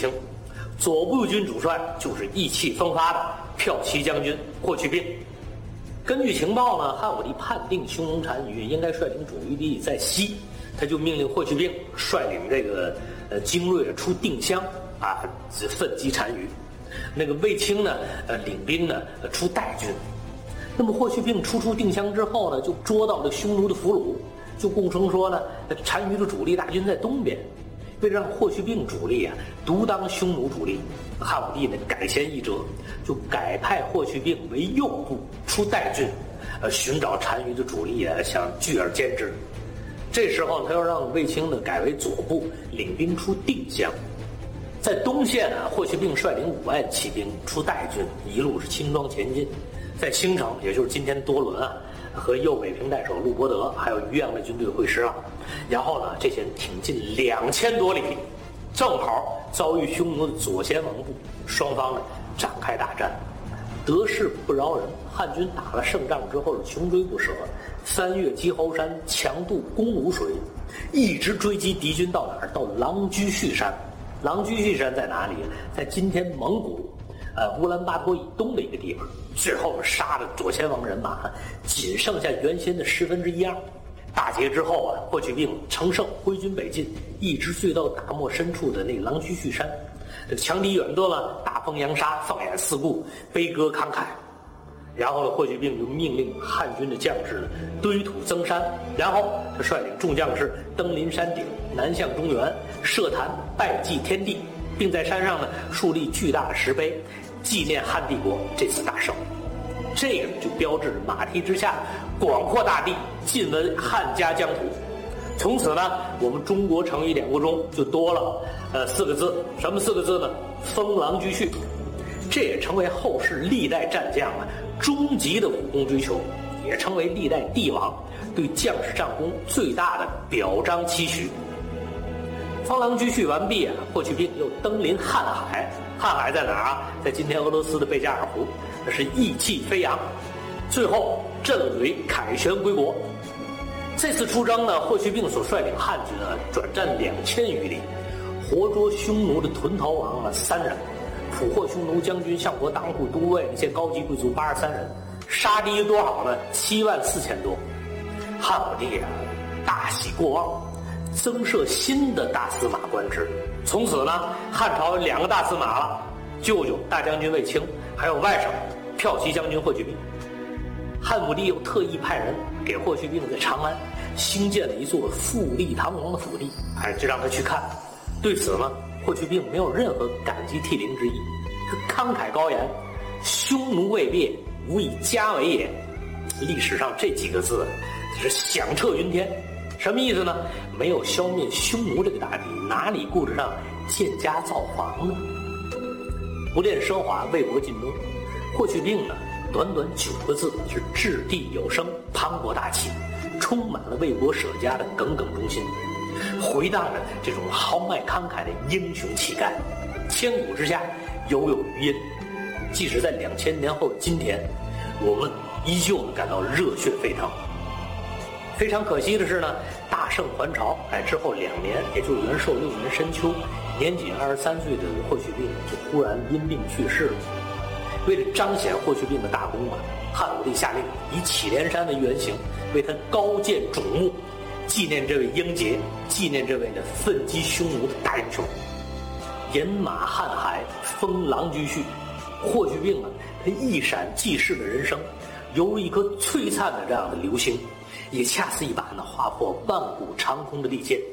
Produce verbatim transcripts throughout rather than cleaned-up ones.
清，左部军主帅就是意气风发的骠骑将军霍去病。根据情报呢，汉武帝判定匈奴单于应该率领主力地在西，他就命令霍去病率领这个呃精锐出定襄啊，奋击单于。那个卫青呢，呃领兵呢出代军。那么霍去病出出定襄之后呢，就捉到了匈奴的俘虏，就供称说呢，单于的主力大军在东边。为了让霍去病主力啊独当匈奴主力，汉武帝呢改弦易辙，就改派霍去病为右部出代军，呃寻找单于的主力啊，想拒而歼之。这时候他又让卫青呢改为左部，领兵出定襄。在东线啊，霍去病率领五万骑兵出代军，一路是轻装前进。在兴城，也就是今天多伦啊，和右北平代守陆伯德还有渔阳的军队会师了。然后呢，这些人挺进两千多里，正好遭遇匈奴的左贤王部，双方呢展开大战，得势不饶人。汉军打了胜仗之后是穷追不舍，翻越积侯山，强渡公武水，一直追击敌军到哪儿？到狼居胥山。狼居胥山在哪里？在今天蒙古呃乌兰巴托以东的一个地方。最后杀了左贤王人马仅剩下原先的十分之一二。大捷之后啊，霍去病乘胜挥军北进，一直追到大漠深处的那个狼居胥山。这个强敌远渡了，大放扬沙，放眼四顾，悲歌慷慨。然后呢，霍去病就命令汉军的将士堆土增山，然后他率领众将士登临山顶，南向中原，设坛拜祭天地，并在山上呢树立巨大的石碑，纪念汉帝国这次大胜。这个就标志着马蹄之下广阔大地，尽闻汉家疆土。从此呢，我们中国成语典故中就多了呃四个字，什么四个字呢？封狼居胥。这也成为后世历代战将啊终极的武功追求，也成为历代帝王对将士战功最大的表彰期许。封狼居胥完毕啊，霍去病又登临瀚海。瀚海在哪儿啊？在今天俄罗斯的贝加尔湖，那是意气飞扬。最后振尾凯旋归国。这次出征呢，霍去病所率领汉军啊，转战两千余里，活捉匈奴的屯逃王啊三人，俘获匈奴将军相国党虎都尉那些高级贵族八十三人，杀敌多少呢？七万四千多。汉武帝啊，大喜过望，增设新的大司马官职。从此呢，汉朝有两个大司马了，舅舅大将军卫青，还有外甥骠骑将军霍去病。汉武帝又特意派人给霍去病在长安兴建了一座富丽堂皇的府邸，哎，就让他去看。对此呢，霍去病没有任何感激涕零之意，他慷慨高言：“匈奴未灭，吾以家为也。”历史上这几个字是响彻云天。什么意思呢？没有消灭匈奴这个大敌，哪里顾得上建家造房呢？不恋奢华，为国尽忠。霍去病呢，短短九个字是掷地有声，磅礴大气，充满了为国舍家的耿耿忠心，回荡着这种豪迈慷慨的英雄气概，千古之下犹有余音。即使在两千年后的今天，我们依旧感到热血沸腾。非常可惜的是呢，大胜还朝，哎，之后两年，也就是元寿六年深秋，年仅二十三岁的霍去病就忽然因病去世了。为了彰显霍去病的大功啊，汉武帝下令以祁连山为原型，为他高建冢墓，纪念这位英杰，纪念这位呢奋击匈奴的大英雄。饮马瀚海，封狼居胥。霍去病啊，他一闪即逝的人生，犹如一颗璀璨的这样的流星，也恰似一把呢划破万古长空的利剑。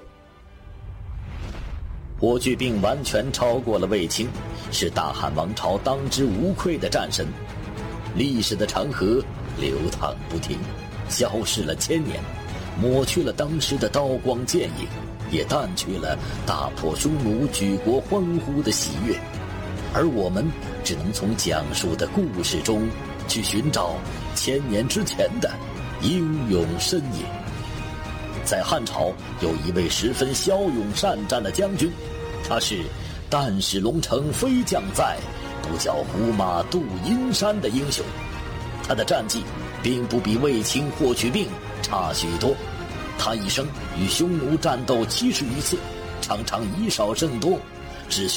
霍去病完全超过了卫青，是大汉王朝当之无愧的战神。历史的长河流淌不停，消逝了千年，抹去了当时的刀光剑影，也淡去了大破匈奴举国欢呼的喜悦。而我们只能从讲述的故事中去寻找千年之前的英勇身影。在汉朝有一位十分骁勇善战的将军，他是但使龙城飞将在，不教胡马度阴山的英雄。他的战绩并不比卫青、霍去病差许多，他一生与匈奴战斗七十余次，常常以少胜多，只需